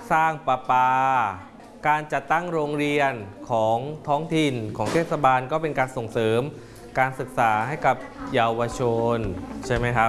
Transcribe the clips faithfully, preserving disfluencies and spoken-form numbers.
สร้างประปาการจัดตั้งโรงเรียนของท้องถิ่นของเทศบาลก็เป็นการส่งเสริมการศึกษาให้กับเยาวชนใช่ไหมครับ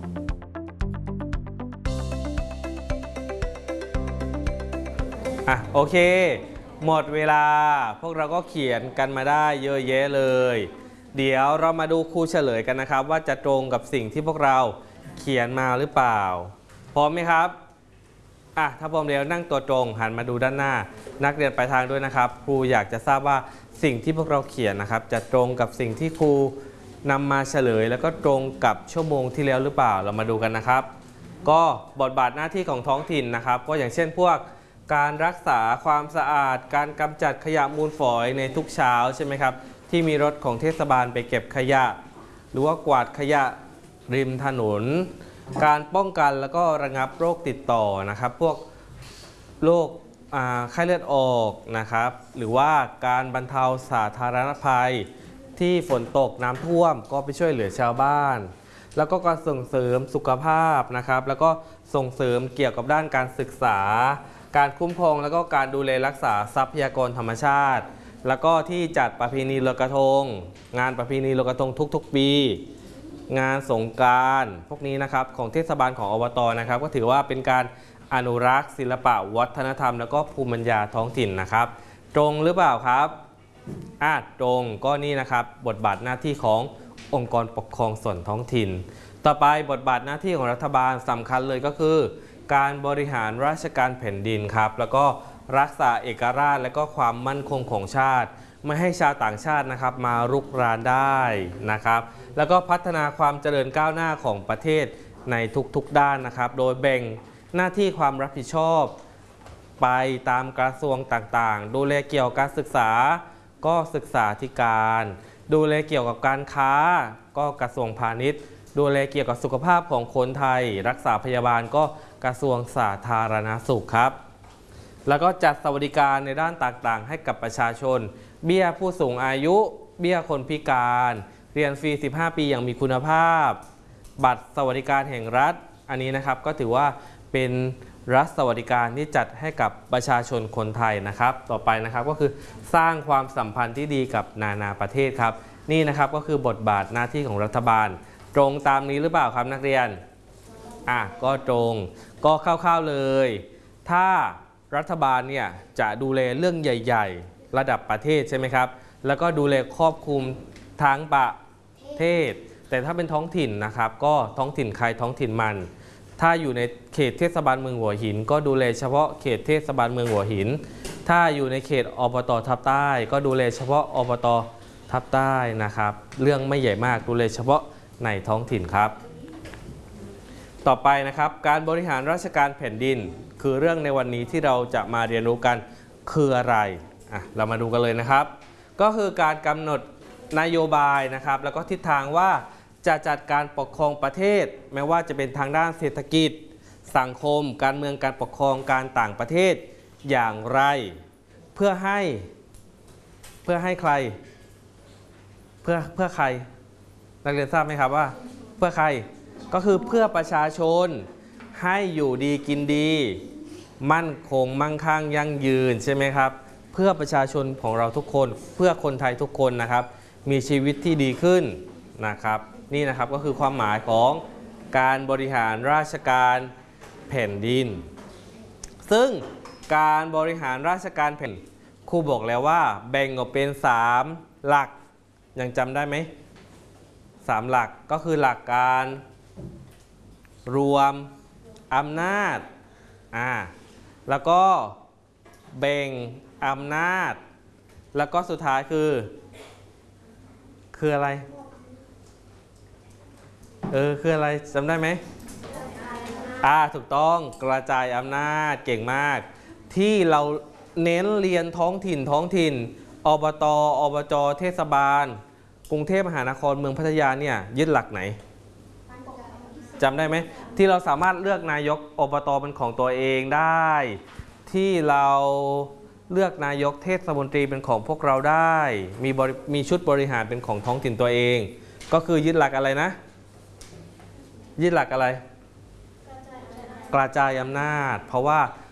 อ่ะโอเคหมดเวลาพวกเราก็เขียนกันมาได้เยอะแยะเลยเดี๋ยวเรามาดูครูเฉลยกันนะครับว่าจะตรงกับสิ่งที่พวกเราเขียนมาหรือเปล่าพร้อมไหมครับอ่ะถ้าพร้อมแล้วนั่งตัวตรงหันมาดูด้านหน้านักเรียนปลายทางด้วยนะครับครูอยากจะทราบว่าสิ่งที่พวกเราเขียนนะครับจะตรงกับสิ่งที่ครูนำมาเฉลยแล้วก็ตรงกับชั่วโมงที่แล้วหรือเปล่าเรามาดูกันนะครับก็บทบาทหน้าที่ของท้องถิ่นนะครับก็อย่างเช่นพวกการรักษาความสะอาดการกำจัดขยะมูลฝอยในทุกเช้าใช่ไหมครับที่มีรถของเทศบาลไปเก็บขยะหรือว่ากวาดขยะริมถนนการป้องกันแล้วก็ระงับโรคติดต่อนะครับพวกโรคไข้เลือดออกนะครับหรือว่าการบรรเทาสาธารณภัยที่ฝนตกน้ำท่วมก็ไปช่วยเหลือชาวบ้านแล้วก็การส่งเสริมสุขภาพนะครับแล้วก็ส่งเสริมเกี่ยวกับด้านการศึกษาการคุ้มครองแล้วก็การดูแลรักษาทรัพยากรธรรมชาติแล้วก็ที่จัดประเพณีลอยกระทงงานประเพณีลอยกระทงทุกๆปีงานสงกรานต์พวกนี้นะครับของเทศบาลของอบต.นะครับก็ถือว่าเป็นการอนุรักษ์ศิลปะวัฒนธรรมแล้วก็ภูมิปัญญาท้องถิ่นนะครับตรงหรือเปล่าครับอ่ะตรงก็นี่นะครับบทบาทหน้าที่ขององค์กรปกครองส่วนท้องถิ่นต่อไปบทบาทหน้าที่ของรัฐบาลสำคัญเลยก็คือการบริหารราชการแผ่นดินครับแล้วก็รักษาเอกราชและก็ความมั่นคงของชาติไม่ให้ชาวต่างชาตินะครับมารุกรานได้นะครับแล้วก็พัฒนาความเจริญก้าวหน้าของประเทศในทุกๆด้านนะครับโดยแบ่งหน้าที่ความรับผิดชอบไปตามกระทรวงต่างๆดูแลเกี่ยวกับการศึกษาก็ศึกษาธิการดูแลเกี่ยวกับการค้าก็กระทรวงพาณิชย์ดูแลเกี่ยวกับสุขภาพของคนไทยรักษาพยาบาลก็กระทรวงสาธารณสุขครับแล้วก็จัดสวัสดิการในด้านต่างๆให้กับประชาชนเบี้ยผู้สูงอายุเบี้ยคนพิการเรียนฟรีสิบห้าปีอย่างมีคุณภาพบัตรสวัสดิการแห่งรัฐอันนี้นะครับก็ถือว่าเป็นรัฐสวัสดิการที่จัดให้กับประชาชนคนไทยนะครับต่อไปนะครับก็คือสร้างความสัมพันธ์ที่ดีกับนานาประเทศครับนี่นะครับก็คือบทบาทหน้าที่ของรัฐบาลตรงตามนี้หรือเปล่าครับนักเรียนอ่ะก็ตรงก็คร่าวๆเลยถ้ารัฐบาลเนี่ยจะดูแลเรื่องใหญ่ๆระดับประเทศใช่ไหมครับแล้วก็ดูแลครอบคลุมทั้งประเทศแต่ถ้าเป็นท้องถิ่นนะครับก็ท้องถิ่นใครท้องถิ่นมันถ้าอยู่ในเขตเทศบาลเมืองหัวหินก็ดูแลเฉพาะเขตเทศบาลเมืองหัวหินถ้าอยู่ในเขตอบต.ทับใต้ก็ดูแลเฉพาะอบต.ทับใต้นะครับเรื่องไม่ใหญ่มากดูแลเฉพาะในท้องถิ่นครับต่อไปนะครับการบริหารราชการแผ่นดินคือเรื่องในวันนี้ที่เราจะมาเรียนรู้กันคืออะไรอ่ะเรามาดูกันเลยนะครับก็คือการกำหนดนโยบายนะครับแล้วก็ทิศทางว่าจะจัดการปกครองประเทศไม่ว่าจะเป็นทางด้านเศรษฐกิจสังคมการเมืองการปกครองการต่างประเทศอย่างไรเพื่อให้เพื่อให้ใครเพื่อเพื่อใครนักเรียนทราบไหมครับว่าเพื่อใครก็คือเพื่อประชาชนให้อยู่ดีกินดีมั่นคงมั่งคั่งยั่งยืนใช่ไหมครับเพื่อประชาชนของเราทุกคนเพื่อคนไทยทุกคนนะครับมีชีวิตที่ดีขึ้นนะครับนี่นะครับก็คือความหมายของการบริหารราชการแผ่นดินซึ่งการบริหารราชการแผ่นครูบอกแล้วว่าแบ่งออกเป็นสามหลักยังจำได้ไหมสามหลักก็คือหลักการรวมอำนาจอ่าแล้วก็แบ่งอำนาจแล้วก็สุดท้ายคือคืออะไรเออคืออะไรจำได้ไหมอ่าถูกต้องกระจายอำนาจเก่งมากที่เราเน้นเรียนท้องถิ่นท้องถิ่นอบต.อบจ.เทศบาลกรุงเทพมหานครเมืองพัทยาเนี่ยยึดหลักไหนจำได้ไหมที่เราสามารถเลือกนายกอบต.เป็นของตัวเองได้ที่เราเลือกนายกเทศมนตรีเป็นของพวกเราได้มีมีชุดบริหารเป็นของท้องถิ่นตัวเองก็คือยึดหลักอะไรนะยึดหลักอะไรกระจายอำนาจเพราะว่า